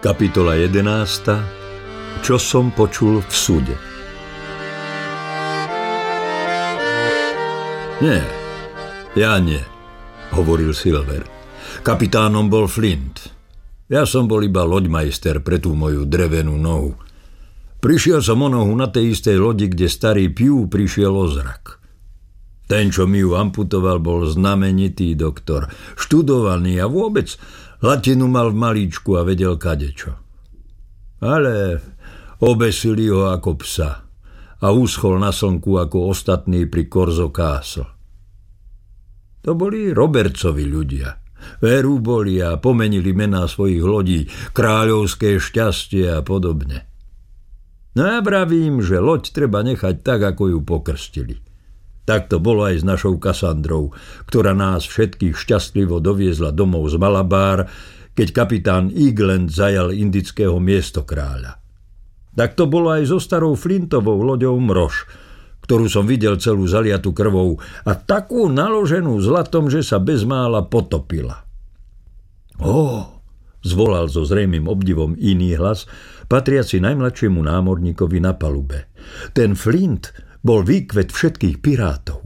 Kapitola 11. Čo som počul v súde. Nie, hovoril Silver. Kapitánom bol Flint. Ja som bol iba loďmajster pre tú moju drevenú nohu. Prišiel som o nohu na tej istej lodi, kde starý Pew prišiel o zrak. Ten, čo mi ju amputoval, bol znamenitý doktor, študovaný a vôbec latinu mal v malíčku a vedel kadečo. Ale obesili ho ako psa a uschol na slnku ako ostatní pri Corso Castle. To boli Robertsovi ľudia. Veru boli a pomenili mená svojich lodí, Kráľovské šťastie a podobne. No ja vravím, že loď treba nechať tak, ako ju pokrstili. Tak to bolo aj s našou Kassandrou, ktorá nás všetkých šťastlivo doviezla domov z Malabar, keď kapitán Eagland zajal indického miestokráľa. Tak to bolo aj so starou Flintovou loďou Mrož, ktorú som videl celú zaliatu krvou a takú naloženú zlatom, že sa bezmála potopila. Zvolal so zrejmým obdivom iný hlas, patriaci najmladšiemu námorníkovi na palube. Ten Flint bol výkvet všetkých pirátov.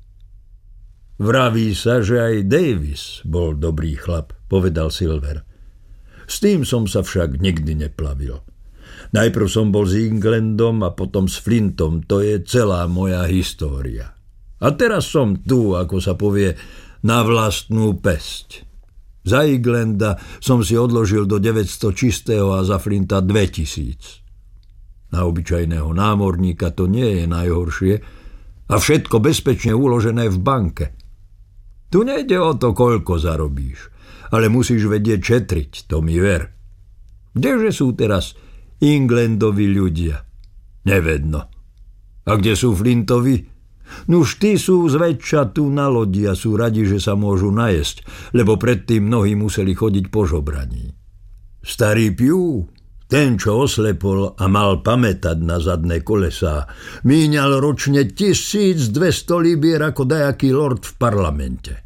Vraví sa, že aj Davis bol dobrý chlap, povedal Silver. S tým som sa však nikdy neplavil. Najprv som bol s Englandom a potom s Flintom, to je celá moja história. A teraz som tu, ako sa povie, na vlastnú pesť. Za Englanda som si odložil do 900 čistého a za Flinta 2000. Na obyčajného námorníka to nie je najhoršie a všetko bezpečne uložené v banke. Tu nejde o to, koľko zarobíš, ale musíš vedieť šetriť, to mi ver. Kdeže sú teraz Englandovi ľudia? Nevedno. A kde sú Flintovi? Nuž tí sú zväčša tu na lodi a sú radi, že sa môžu najesť, lebo predtým mnohí museli chodiť po žobraní. Starý Pew, ten, čo oslepol a mal pamätať na zadné kolesá, míňal ročne 1200 libier ako dajaký lord v parlamente.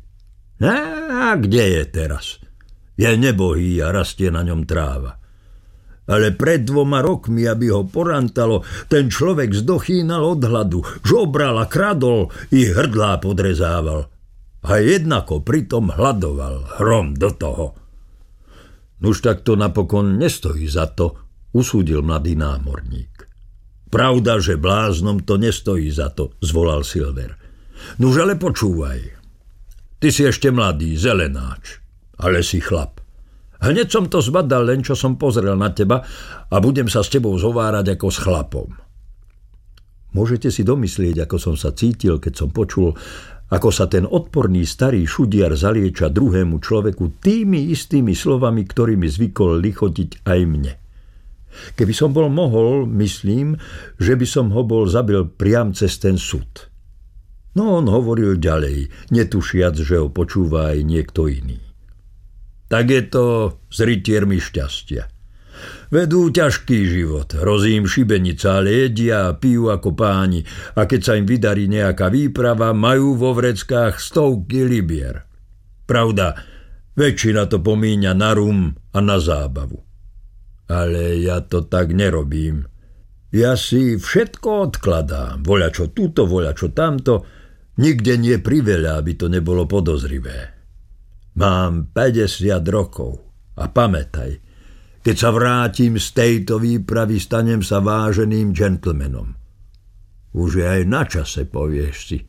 A kde je teraz? Je nebohý a rastie na ňom tráva. Ale pred 2 rokmi, aby ho porantalo, ten človek zdochýnal od hladu, žobral a kradol, ich hrdlá podrezával. A jednako pritom hladoval, hrom do toho. Nuž tak to napokon nestojí za to, usúdil mladý námorník. Pravda, že bláznom to nestojí za to, zvolal Silver. Nuž ale počúvaj. Ty si ešte mladý, zelenáč, ale si chlap. Hneď som to zbadal, len čo som pozrel na teba a budem sa s tebou zhovárať ako s chlapom. Môžete si domyslieť, ako som sa cítil, keď som počul, ako sa ten odporný starý šudiar zalieča druhému človeku tými istými slovami, ktorými zvykol lichotiť aj mne. Keby som bol mohol, myslím, že by som ho bol zabil priam cez ten súd. No on hovoril ďalej, netušiac, že ho počúva aj niekto iný. Tak je to s rytiermi šťastia. Vedú ťažký život, hrozí im šibenica, ale jedia a pijú ako páni a keď sa im vydarí nejaká výprava, majú vo vreckách 100 libier. Pravda, väčšina to pomíňa na rum a na zábavu. Ale ja to tak nerobím. Ja si všetko odkladám, voľačo tuto, voľačo tamto, nikde nie priveľa, aby to nebolo podozrivé. Mám 50 rokov a pamätaj, keď sa vrátim z tejto výpravy, stanem sa váženým džentlmenom. Už je aj na čase, povieš si.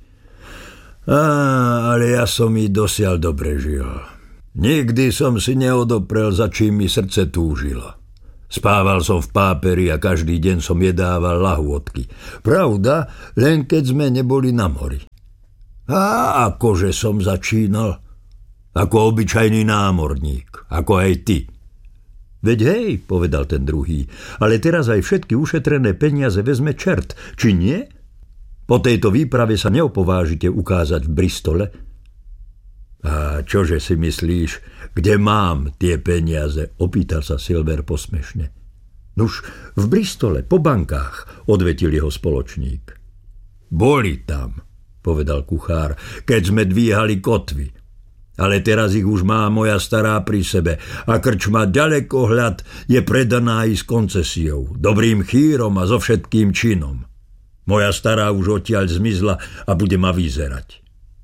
Ale ja som i dosiaľ dobre žil. Nikdy som si neodoprel, za čím mi srdce túžilo. Spával som v páperi a každý deň som jedával lahôdky. Pravda, len keď sme neboli na mori. A akože som začínal? Ako obyčajný námorník, ako aj ty. Veď hej, povedal ten druhý, ale teraz aj všetky ušetrené peniaze vezme čert, či nie? Po tejto výprave sa neopovážite ukázať v Bristole? A čože si myslíš, kde mám tie peniaze? Opýtal sa Silver posmešne. Nuž, v Bristole, po bankách, odvetil jeho spoločník. Boli tam, povedal kuchár, keď sme dvíhali kotvy. Ale teraz ich už má moja stará pri sebe a krčma ďalekohľad je predaná i s koncesiou, dobrým chýrom a so všetkým činom. Moja stará už odtiaľ zmizla a bude ma vyzerať.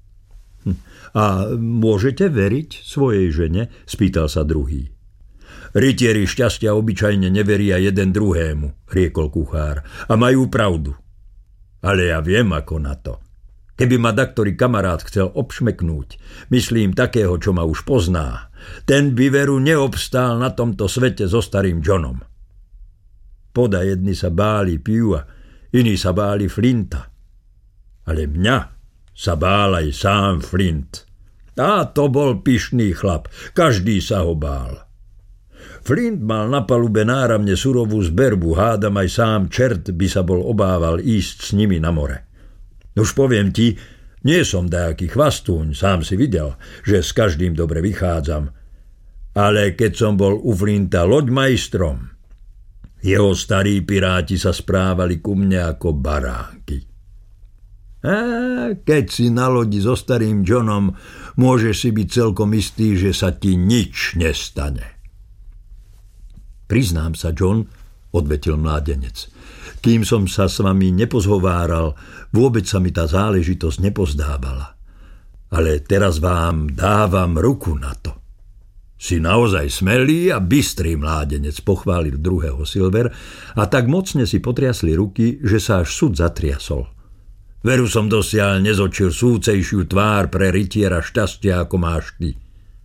A môžete veriť svojej žene? Spýtal sa druhý. Rytieri šťastia obyčajne neveria jeden druhému, riekol kuchár, a majú pravdu. Ale ja viem ako na to. Keby ma daktorý kamarát chcel obšmeknúť, myslím takého, čo ma už pozná, ten by veru neobstál na tomto svete so starým Johnom. Poda jedni sa báli Piua, iní sa báli Flinta. Ale mňa sa bál aj sám Flint. A to bol pyšný chlap, každý sa ho bál. Flint mal na palube náramne surovú zberbu, hádam aj sám čert by sa bol obával ísť s nimi na more. Už poviem ti, nie som dajaký chvastúň, sám si videl, že s každým dobre vychádzam. Ale keď som bol u Flinta loďmajstrom, jeho starí piráti sa správali ku mne ako baránky. A keď si na lodi so starým Johnom, môžeš si byť celkom istý, že sa ti nič nestane. Priznám sa, John, odvetil mládenec. Kým som sa s vami nepozhováral, vôbec sa mi tá záležitosť nepozdávala. Ale teraz vám dávam ruku na to. Si naozaj smelý a bystrý mládenec, pochválil druhého Silver a tak mocne si potriasli ruky, že sa až sud zatriasol. Veru som dosiaľ nezočil súcejšiu tvár pre rytiera šťastia, ako máš ty.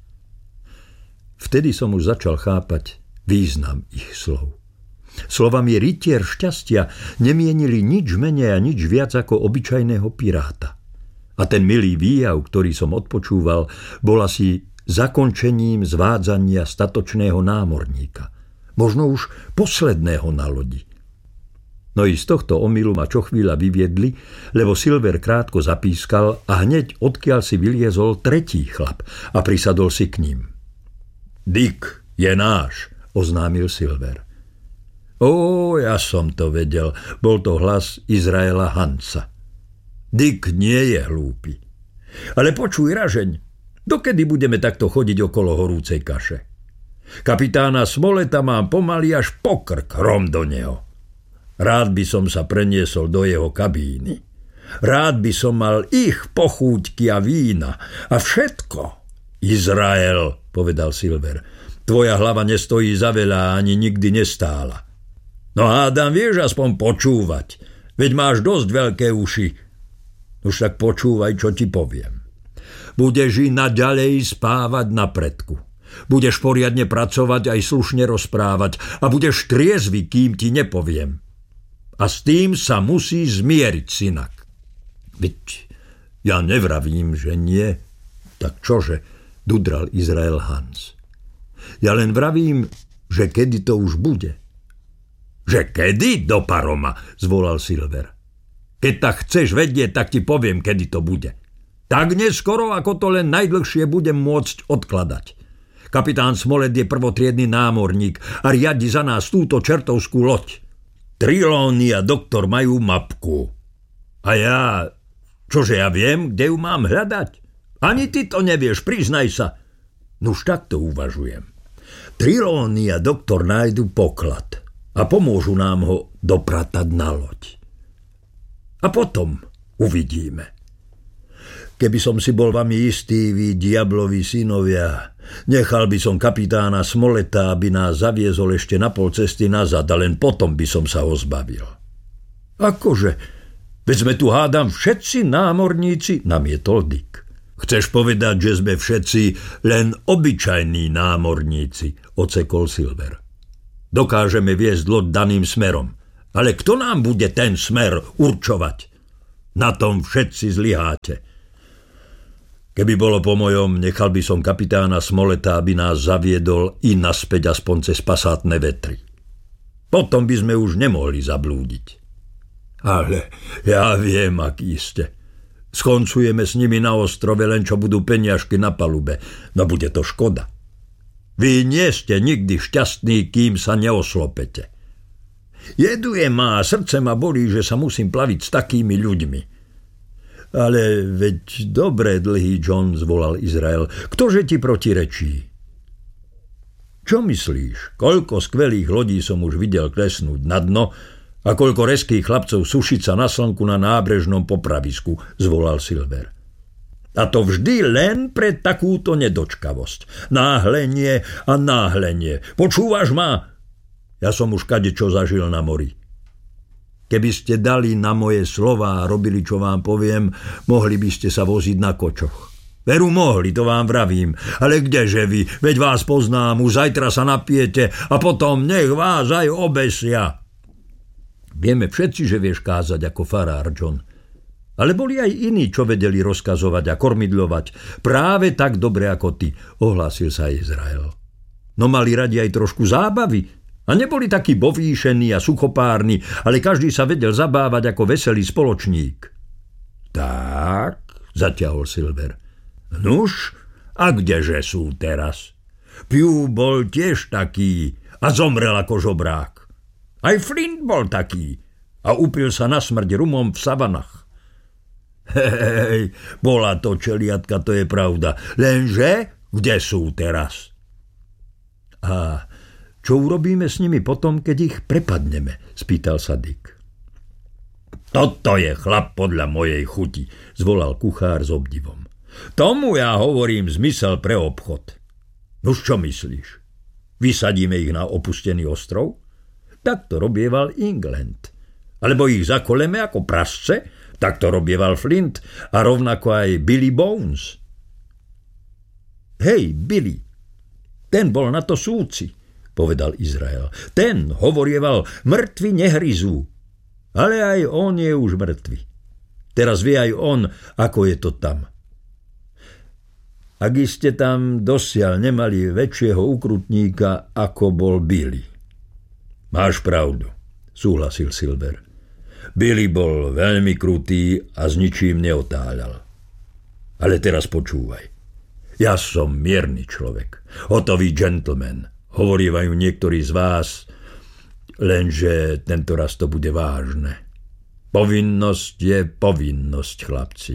Vtedy som už začal chápať význam ich slov. Slovami rytier šťastia nemienili nič menej a nič viac ako obyčajného piráta. A ten milý výjav, ktorý som odpočúval, bol asi zakončením zvádzania statočného námorníka. Možno už posledného na lodi. No i z tohto omylu ma čo chvíľa vyviedli, lebo Silver krátko zapískal a hneď odkiaľ si vyliezol tretí chlap a prisadol si k ním. Dick je náš, oznámil Silver. Ó, ja som to vedel, bol to hlas Izraela Hansa. Dick nie je hlúpy. Ale počuj, ražeň, dokedy budeme takto chodiť okolo horúcej kaše? Kapitána Smoleta mám pomaly až po krk, rom do neho. Rád by som sa preniesol do jeho kabíny. Rád by som mal ich pochúťky a vína. A všetko. Izrael, povedal Silver, tvoja hlava nestojí za veľa, ani nikdy nestála. No hádam, vieš aspoň počúvať, veď máš dosť veľké uši. Už tak počúvaj, čo ti poviem. Budeš i naďalej spávať na predku. Budeš poriadne pracovať aj slušne rozprávať a budeš triezvy, kým ti nepoviem. A s tým sa musí zmieriť, synak. Veď ja nevravím, že nie. Tak čože, dudral Izrael Hans. Ja len vravím, že kedy to už bude. Že kedy, do paroma, zvolal Silver. Keď tak chceš vedieť, tak ti poviem, kedy to bude. Tak neskoro, ako to len najdlhšie budem môcť odkladať. Kapitán Smolet je prvotriedny námorník a riadi za nás túto čertovskú loď. Trelawney a doktor majú mapku. A ja, čože ja viem, kde ju mám hľadať? Ani ty to nevieš, priznaj sa. Nuž tak to uvažujem. Trelawney a doktor nájdu poklad a pomôžu nám ho dopratať na loď. A potom uvidíme. Keby som si bol vami istý, vy diablovi synovia, nechal by som kapitána Smoleta, aby nás zaviezol ešte na pol cesty nazad a len potom by som sa ho zbavil. Akože? Veď sme tu hádam všetci námorníci, namietol Dick. Chceš povedať, že sme všetci len obyčajní námorníci, ocekol Silver. Dokážeme viesť loď daným smerom, ale kto nám bude ten smer určovať? Na tom všetci zlyháte. Keby bolo po mojom, nechal by som kapitána Smoleta, aby nás zaviedol i naspäť aspoň cez pasátne vetry. Potom by sme už nemohli zablúdiť. Ale ja viem, aký ste. Skoncujeme s nimi na ostrove, len čo budú peniažky na palube. No bude to škoda. Vy nie ste nikdy šťastní, kým sa neoslopete. Jeduje ma a srdce ma bolí, že sa musím plaviť s takými ľuďmi. Ale veď dobre, dlhý John, zvolal Izrael. Ktože ti protirečí? Čo myslíš? Koľko skvelých lodí som už videl klesnúť na dno a koľko reských chlapcov sušiť sa na slnku na nábrežnom popravisku, zvolal Silver. A to vždy len pre takúto nedočkavosť. Náhlenie a náhlenie. Počúvaš ma? Ja som už kadečo zažil na mori. Keby ste dali na moje slová a robili, čo vám poviem, mohli by ste sa voziť na kočoch. Veru mohli, to vám vravím. Ale kdeže vy? Veď vás poznám, už zajtra sa napijete a potom nech vás aj obesia. Vieme všetci, že vieš kázať ako farár, John. Ale boli aj iní, čo vedeli rozkazovať a kormidľovať. Práve tak dobre ako ty, ohlásil sa Izrael. No mali radi aj trošku zábavy. A neboli takí bovýšení a suchopárni, ale každý sa vedel zabávať ako veselý spoločník. Tak, zaťahol Silver. Nuž, a kdeže sú teraz? Pew bol tiež taký a zomrel ako žobrák. Aj Flint bol taký a upil sa na smrť rumom v savanách. Hej, bola to čeliatka, to je pravda. Lenže, kde sú teraz? A čo urobíme s nimi potom, keď ich prepadneme? Spýtal sa Dick. Toto je chlap podľa mojej chuti, zvolal kuchár s obdivom. Tomu ja hovorím zmysel pre obchod. Nuž čo myslíš? Vysadíme ich na opustený ostrov? Tak to robieval England. Alebo ich zakoleme ako prasce? Tak to robieval Flint a rovnako aj Billy Bones. Hej, Billy, ten bol na to súci, povedal Izrael. Ten hovorieval, mŕtvi nehryzú. Ale aj on je už mŕtvy. Teraz vie aj on, ako je to tam. Ak ste tam dosiaľ nemali väčšieho ukrutníka, ako bol Billy. Máš pravdu, súhlasil Silver. Billy bol veľmi krutý a s ničím neotáľal. Ale teraz počúvaj. Ja som mierny človek, hotový gentleman, hovorívajú niektorí z vás, lenže tento raz to bude vážne. Povinnosť je povinnosť, chlapci.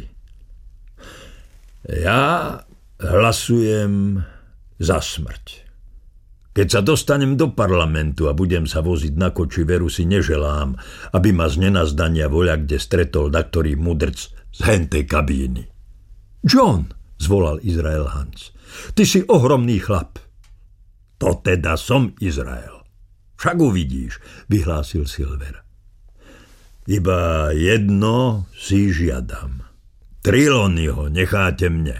Ja hlasujem za smrť. Keď sa dostanem do parlamentu a budem sa voziť na koči, veru si neželám, aby ma z nenazdania voľa kde stretol daktorý mudrc z hentej kabíny. John, zvolal Izrael Hans, ty si ohromný chlap. To teda som Izrael. Však uvidíš, vyhlásil Silver. Iba jedno si žiadam. Trelawneyho necháte mne.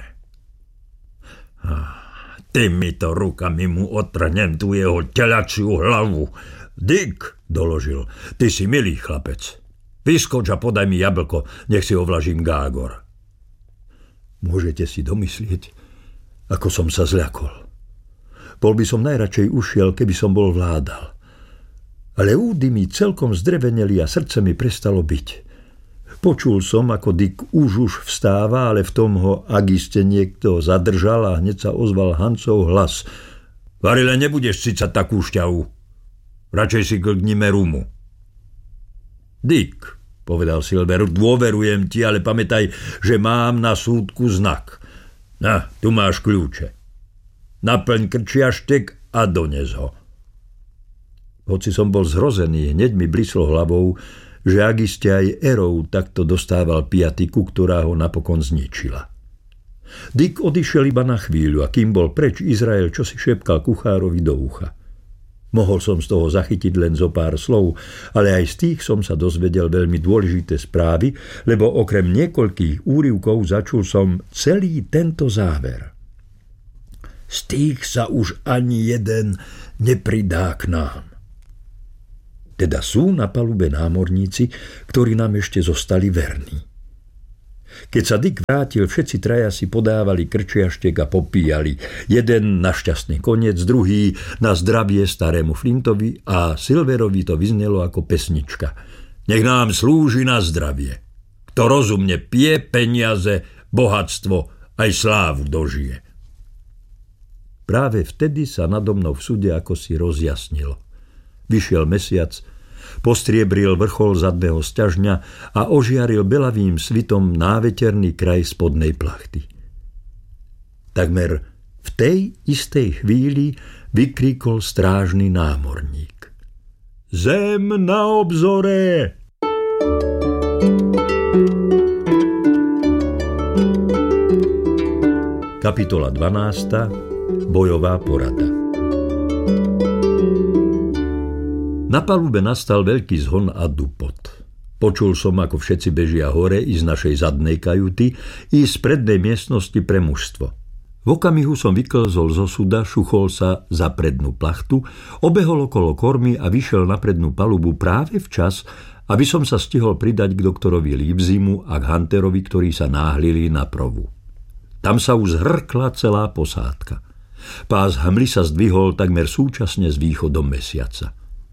Týmito rukami mu otrhnem tu jeho telačiu hlavu. Dick, doložil, ty si milý chlapec. Vyskoč a podaj mi jablko, nech si ovlažím gágor. Môžete si domyslieť, ako som sa zľakol. Bol by som najradšej ušiel, keby som bol vládal. Ale údy mi celkom zdreveneli a srdce mi prestalo byť. Počul som, ako Dick už vstáva, ale v tom ho, ak iste niekto zadržal a hneď sa ozval Hansov hlas. Varile, nebudeš cicať takú šťavu. Radšej si glgnime rumu. Dick, povedal Silver, dôverujem ti, ale pamätaj, že mám na súdku znak. Na, tu máš kľúče. Naplň krčiaštek a dones ho. Hoci som bol zhrozený, hneď mi blislo hlavou, že ak iste aj Erov takto dostával piatiku, ktorá ho napokon zničila. Dick odišiel iba na chvíľu a kým bol preč, Izrael čosi šepkal kuchárovi do ucha. Mohol som z toho zachytiť len zo pár slov, ale aj z tých som sa dozvedel veľmi dôležité správy, lebo okrem niekoľkých úryvkov začul som celý tento záver. Z tých sa už ani jeden nepridá k nám. Teda sú na palube námorníci, ktorí nám ešte zostali verní. Keď sa Dick vrátil, všetci traja si podávali krčiaštek a popíjali. Jeden na šťastný koniec, druhý na zdravie starému Flintovi a Silverovi to vyznelo ako pesnička. Nech nám slúži na zdravie. Kto rozumne pije, peniaze, bohatstvo, aj slávu dožije. Práve vtedy sa nado mnou v súde ako si rozjasnilo. Vyšiel mesiac Postriebril vrchol zadného sťažňa a ožiaril belavým svitom náveterný kraj spodnej plachty. Takmer v tej istej chvíli vykríkol strážny námorník. Zem na obzore! Kapitola 12. Bojová porada. Na palube nastal veľký zhon a dupot. Počul som, ako všetci bežia hore i z našej zadnej kajuty, i z prednej miestnosti pre mužstvo. V okamihu som vyklzol zo suda, šuchol sa za prednú plachtu, obehol okolo kormy a vyšiel na prednú palubu práve včas, aby som sa stihol pridať k doktorovi Livesimu a k Hunterovi, ktorí sa náhlili na provu. Tam sa už zhrkla celá posádka. Pás hmly sa zdvihol takmer súčasne s východom mesiaca.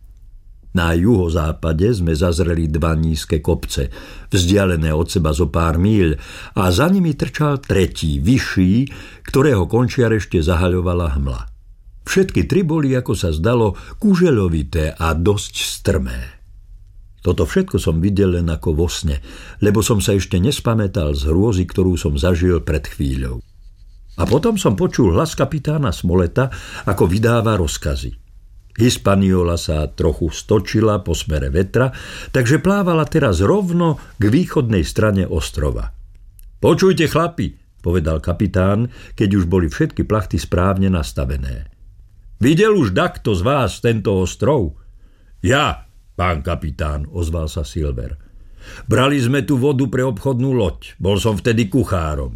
Na juhozápade sme zazreli dva nízke kopce, vzdialené od seba zo pár míľ, a za nimi trčal tretí, vyšší, ktorého končiar ešte zahaľovala hmla. Všetky tri boli, ako sa zdalo, kužeľovité a dosť strmé. Toto všetko som videl len ako vo sne, lebo som sa ešte nespamätal z hrôzy, ktorú som zažil pred chvíľou. A potom som počul hlas kapitána Smoleta, ako vydáva rozkazy. Hispaniola sa trochu stočila po smere vetra, takže plávala teraz rovno k východnej strane ostrova. Počujte, chlapi, povedal kapitán, keď už boli všetky plachty správne nastavené. Videl už dakto z vás tento ostrov? Ja, pán kapitán, ozval sa Silver. Brali sme tu vodu pre obchodnú loď, bol som vtedy kuchárom.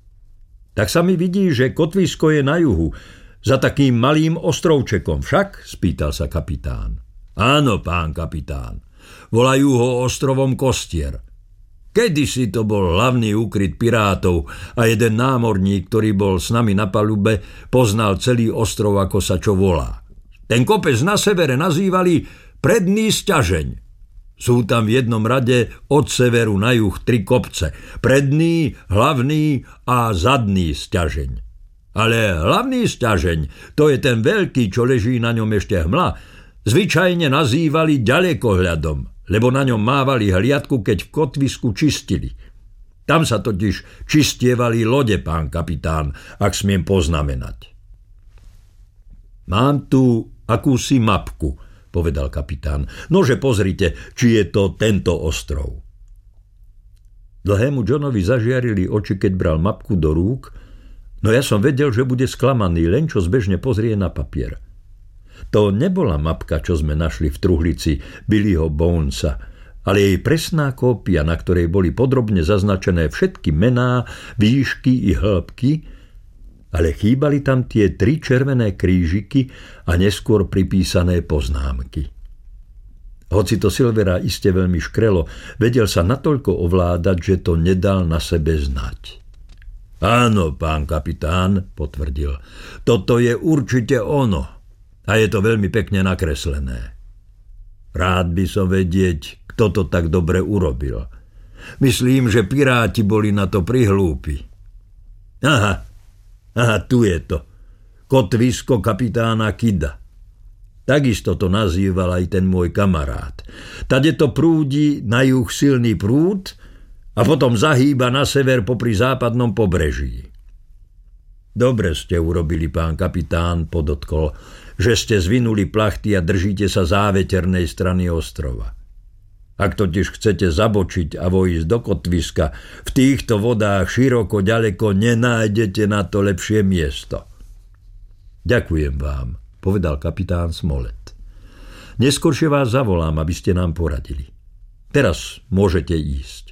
Tak sa mi vidí, že kotvisko je na juhu, za takým malým ostrovčekom však? Spýtal sa kapitán. Áno, pán kapitán. Volajú ho ostrovom Kostier. Kedysi to bol hlavný úkryt pirátov a jeden námorník, ktorý bol s nami na palube, poznal celý ostrov, ako sa čo volá. Ten kopec na severe nazývali Predný sťažeň. Sú tam v jednom rade od severu na juh 3 kopce. Predný, hlavný a zadný sťažeň. Ale hlavný sťažeň, to je ten veľký, čo leží na ňom ešte hmla, zvyčajne nazývali ďalekohľadom, lebo na ňom mávali hliadku, keď v kotvisku čistili. Tam sa totiž čistievali lode, pán kapitán, ak smiem poznamenať. Mám tu akúsi mapku, povedal kapitán. Nože pozrite, či je to tento ostrov. Dlhému Johnovi zažiarili oči, keď bral mapku do rúk, no ja som vedel, že bude sklamaný, len čo zbežne pozrie na papier. To nebola mapka, čo sme našli v truhlici Billyho Bonesa, ale jej presná kópia, na ktorej boli podrobne zaznačené všetky mená, výšky i hĺbky, ale chýbali tam tie 3 červené krížiky a neskôr pripísané poznámky. Hoci to Silvera iste veľmi škrelo, vedel sa natoľko ovládať, že to nedal na sebe znať. Áno, pán kapitán, potvrdil. Toto je určite ono. A je to veľmi pekne nakreslené. Rád by som vedieť, kto to tak dobre urobil. Myslím, že piráti boli na to prihlúpi. Aha, tu je to. Kotvisko kapitána Kida. Takisto to nazýval aj ten môj kamarát. Tade to prúdi na juh silný prúd a potom zahýba na sever popri západnom pobreží. Dobre ste urobili, pán kapitán, podotkol, že ste zvinuli plachty a držíte sa záveternej strany ostrova. Ak totiž chcete zabočiť a vojsť do kotviska, v týchto vodách široko ďaleko nenájdete na to lepšie miesto. Ďakujem vám, povedal kapitán Smollett. Neskôršie vás zavolám, aby ste nám poradili. Teraz môžete ísť.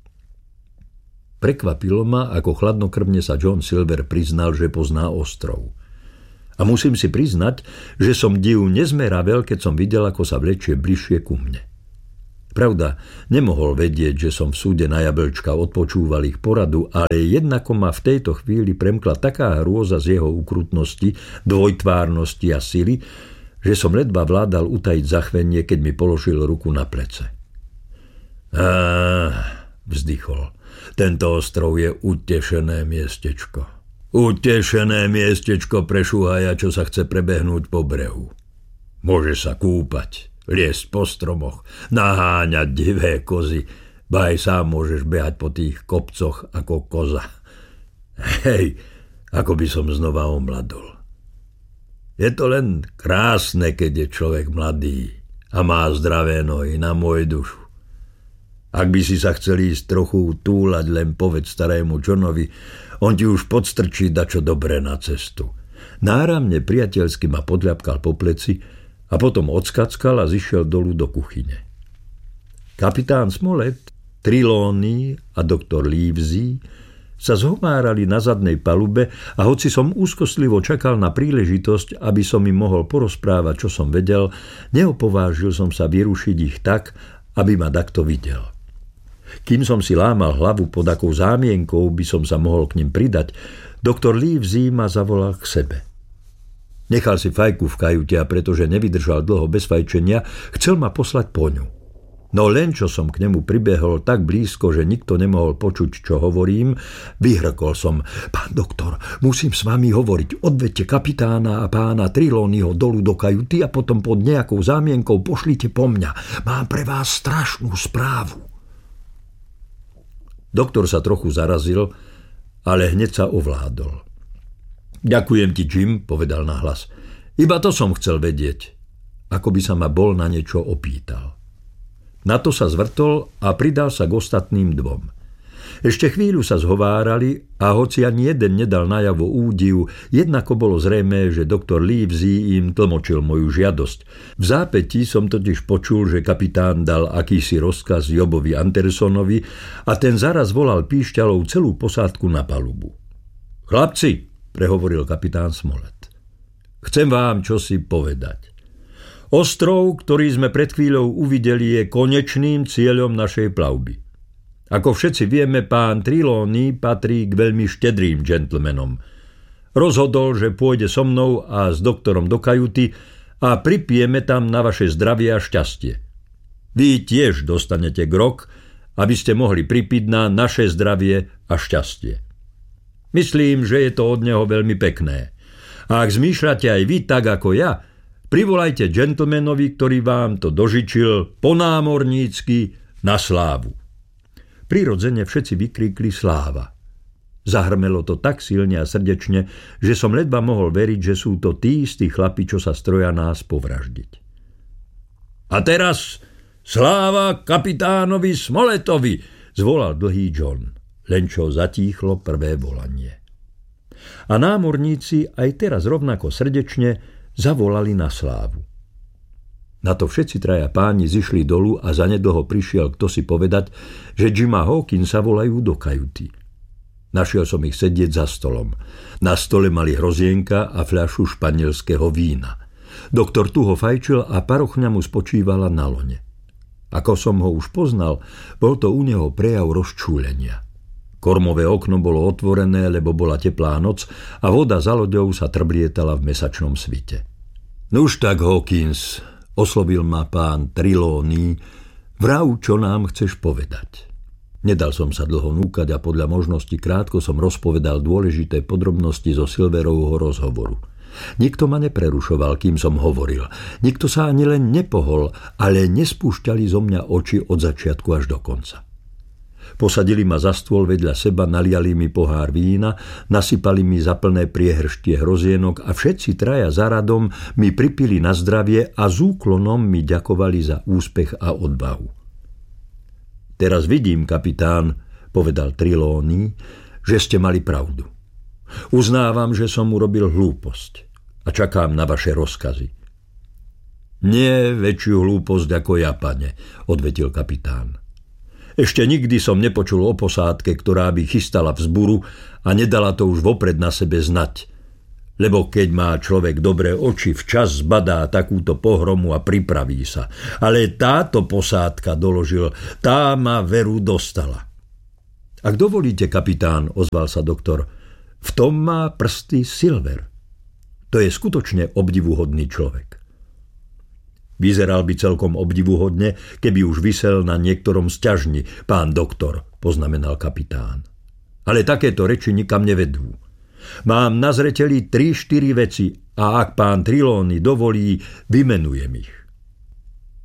Prekvapilo ma, ako chladnokrvne sa John Silver priznal, že pozná ostrov. A musím si priznať, že som div nezmeravel, keď som videl, ako sa vlečie bližšie ku mne. Pravda, nemohol vedieť, že som v súde na jablčka odpočúval ich poradu, ale jednako ma v tejto chvíli premkla taká hrôza z jeho ukrutnosti, dvojtvárnosti a sily, že som ledva vládal utajiť zachvenie, keď mi položil ruku na plece. Vzdychol. Tento ostrov je utešené miestečko. Utešené miestečko pre šuhaja, čo sa chce prebehnúť po brehu. Môže sa kúpať, liesť po stromoch, naháňať divé kozy, ba aj sám môžeš behať po tých kopcoch ako koza. Hej, ako by som znova omladol. Je to len krásne, keď je človek mladý a má zdravé nohy, na môj dušu. Ak by si sa chcel ísť trochu túlať, len povedz starému Johnovi, on ti už podstrčí dačo dobré na cestu. Náramne priateľsky ma podľapkal po pleci a potom odskackal a zišiel dolu do kuchyne. Kapitán Smollett, Trelawney a doktor Livesey sa zhomárali na zadnej palube a hoci som úzkostlivo čakal na príležitosť, aby som im mohol porozprávať, čo som vedel, neopovážil som sa vyrušiť ich tak, aby ma takto videl. Kým som si lámal hlavu pod akou zámienkou by som sa mohol k nim pridať, doktor Livesey ma zavolal k sebe. Nechal si fajku v kajute a pretože nevydržal dlho bez fajčenia, chcel ma poslať po ňu. No len čo som k nemu pribehol tak blízko, že nikto nemohol počuť, čo hovorím, vyhrkol som: Pán doktor, musím s vami hovoriť. Odvedte kapitána a pána Trelawneyho dolu do kajuty a potom pod nejakou zámienkou pošlite po mňa. Mám pre vás strašnú správu. Doktor sa trochu zarazil, ale hneď sa ovládol. Ďakujem ti, Jim, povedal nahlas. Iba to som chcel vedieť. Ako by sa ma bol na niečo opýtal. Na to sa zvrtol a pridal sa k ostatným dvom. Ešte chvíľu sa zhovárali a hoci ani jeden nedal najavo údiv, jednako bolo zrejmé, že doktor Livesey im tlmočil moju žiadosť. V zápätí som totiž počul, že kapitán dal akýsi rozkaz Jobovi Andersonovi a ten zaraz volal píšťalou celú posádku na palubu. Chlapci, prehovoril kapitán Smollett, chcem vám čosi povedať. Ostrov, ktorý sme pred chvíľou uvideli, je konečným cieľom našej plavby. Ako všetci vieme, pán Trelawney patrí k veľmi štedrým džentlmenom. Rozhodol, že pôjde so mnou a s doktorom do kajuty a pripijeme tam na vaše zdravie a šťastie. Vy tiež dostanete grog, aby ste mohli pripiť na naše zdravie a šťastie. Myslím, že je to od neho veľmi pekné. A ak zmýšľate aj vy tak ako ja, privolajte gentlemanovi, ktorý vám to dožičil po námornícky na slávu. Prirodzene všetci vykríkli sláva. Zahrmelo to tak silne a srdečne, že som ledva mohol veriť, že sú to tí istí chlapi, čo sa stroja nás povraždiť. A teraz sláva kapitánovi Smollettovi, zvolal dlhý John, len čo zatíchlo prvé volanie. A námorníci aj teraz rovnako srdečne zavolali na slávu. Na to všetci traja páni zišli dolu a zanedlho prišiel kto si povedať, že Jima Hawkinsa volajú do kajuty. Našiel som ich sedieť za stolom. Na stole mali hrozienka a fľašu španielského vína. Doktor tuho fajčil a parochňa mu spočívala na lone. Ako som ho už poznal, bol to u neho prejav rozčúlenia. Kormové okno bolo otvorené, lebo bola teplá noc a voda za loďou sa trblietala v mesačnom svite. Nuž tak, Hawkins, oslovil ma pán Trelawney, vrav, čo nám chceš povedať. Nedal som sa dlho núkať a podľa možnosti krátko som rozpovedal dôležité podrobnosti zo Silverovho rozhovoru. Nikto ma neprerušoval, kým som hovoril. Nikto sa ani len nepohol, ale nespúšťali zo mňa oči od začiatku až do konca. Posadili ma za stôl vedľa seba, naliali mi pohár vína, nasypali mi za plné priehrštie hrozienok a všetci traja za radom mi pripili na zdravie a s úklonom mi ďakovali za úspech a odvahu. Teraz vidím, kapitán, povedal Trelawney, že ste mali pravdu. Uznávam, že som urobil hlúposť a čakám na vaše rozkazy. Nie väčšiu hlúposť ako ja, pane, odvetil kapitán. Ešte nikdy som nepočul o posádke, ktorá by chystala vzburu a nedala to už vopred na sebe znať. Lebo keď má človek dobré oči, včas zbadá takúto pohromu a pripraví sa. Ale táto posádka, doložil, tá ma veru dostala. Ak dovolíte, kapitán, ozval sa doktor, v tom má prsty Silver. To je skutočne obdivuhodný človek. Vyzeral by celkom obdivuhodne, keby už visel na niektorom sťažni, pán doktor, poznamenal kapitán. Ale takéto reči nikam nevedú. Mám na zreteli 3-4 veci a ak pán Trelawney dovolí, vymenujem ich.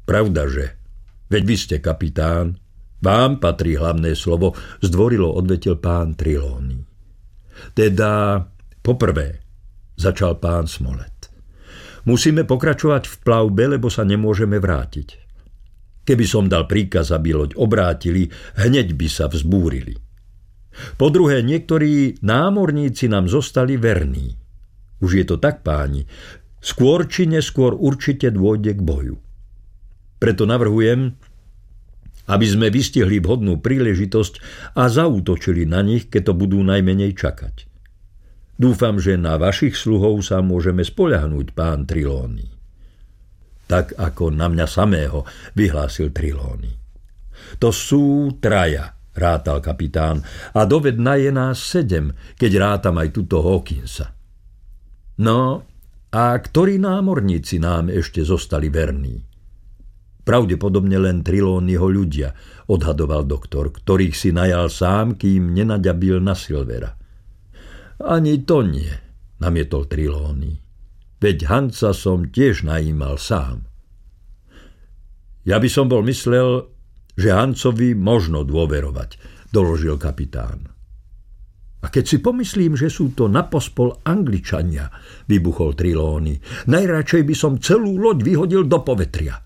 Pravdaže, veď vy ste kapitán. Vám patrí hlavné slovo, zdvorilo odvetil pán Trelawney. Teda, poprvé, začal pán Smollett. Musíme pokračovať v plavbe, lebo sa nemôžeme vrátiť. Keby som dal príkaz, aby loď obrátili, hneď by sa vzbúrili. Po druhé, niektorí námorníci nám zostali verní. Už je to tak, páni, skôr či neskôr určite dôjde k boju. Preto navrhujem, aby sme vystihli vhodnú príležitosť a zaútočili na nich, keď to budú najmenej čakať. Dúfam, že na vašich sluhov sa môžeme spoľahnúť, pán Trelawney. Tak ako na mňa samého, vyhlásil Trelawney. To sú 3, rátal kapitán, a dovedna je nás 7, keď rátam aj túto Hawkinsa. No, a ktorí námorníci nám ešte zostali verní? Pravdepodobne len Trelawneyho ľudia, odhadoval doktor, ktorých si najal sám, kým nenaďabil na Silvera. Ani to nie, namietol Trelawney. Veď Hansa som tiež najímal sám. Ja by som bol myslel, že Hancovi možno dôverovať, doložil kapitán. A keď si pomyslím, že sú to napospol Angličania, vybuchol Trelawney, najradšej by som celú loď vyhodil do povetria.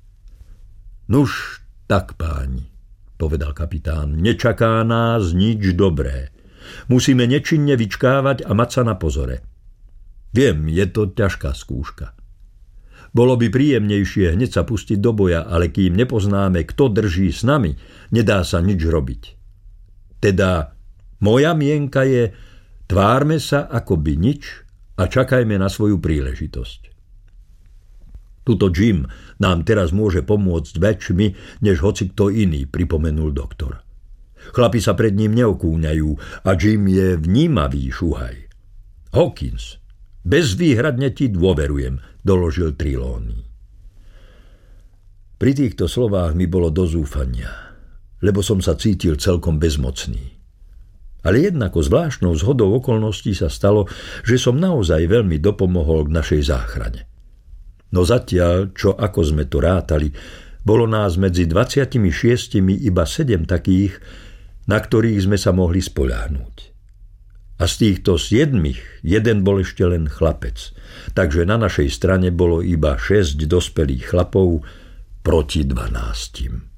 Nuž, tak páni, povedal kapitán, nečaká nás nič dobré. Musíme nečinne vyčkávať a mať sa na pozore. Viem, je to ťažká skúška. Bolo by príjemnejšie hneď sa pustiť do boja, ale kým nepoznáme, kto drží s nami, nedá sa nič robiť. Teda moja mienka je, tvárme sa akoby nič a čakajme na svoju príležitosť. Tuto Jim nám teraz môže pomôcť väčšmi, než hoci kto iný, pripomenul doktor. Chlapi sa pred ním neokúňajú a Jim je vnímavý šuhaj. Hawkins, bezvýhradne ti dôverujem, doložil Trelawney. Pri týchto slovách mi bolo do zúfania, lebo som sa cítil celkom bezmocný. Ale jednako zvláštnou zhodou okolností sa stalo, že som naozaj veľmi dopomohol k našej záchrane. No zatiaľ, čo ako sme to rátali, bolo nás medzi 26 iba 7 takých, na ktorých sme sa mohli spoľahnúť. A z týchto 7 jeden bol ešte len chlapec, takže na našej strane bolo iba 6 dospelých chlapov proti 12.